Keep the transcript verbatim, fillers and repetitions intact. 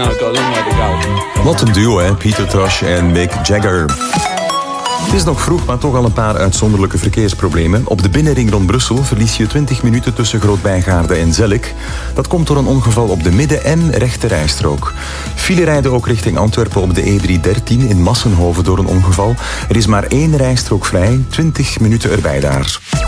know, I've got a long way to go. Wat een duo, hè? Peter Tosh en Mick Jagger. Het is nog vroeg, maar toch al een paar uitzonderlijke verkeersproblemen. Op de binnenring rond Brussel verlies je twintig minuten tussen Groot-Bijgaarde en Zellik. Dat komt door een ongeval op de midden- en rechterrijstrook. File rijden ook richting Antwerpen op de E driehonderddertien in Massenhoven door een ongeval. Er is maar één rijstrook vrij, twintig minuten erbij daar.